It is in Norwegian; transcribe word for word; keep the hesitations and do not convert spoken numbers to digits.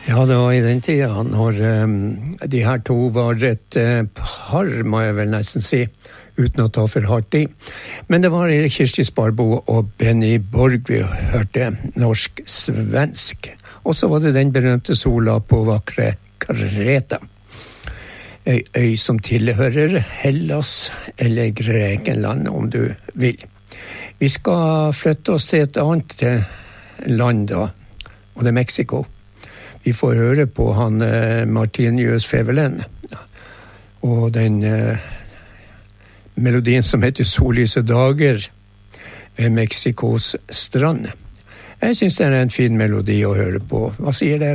Ja, det var i den tiden når um, de her to var et uh, par, må jeg vel nesten si, uten å ta for hardt i. Men det var Kirsti Sparbo og Benny Borg vi hørte norsk-svensk. Og så var det den berømte sola på vakre Kreta. Ei øy som tilhører Hellas eller Grekenland, om du vil. Vi skal flytte oss til et annet land da, og det er Mexico. Vi får høre på han eh, Martinius Fevelen og den eh, melodien som heter Sollyse dager ved Mexikos strand. Jeg synes det er en fin melodi å høre på. Hva sier dere?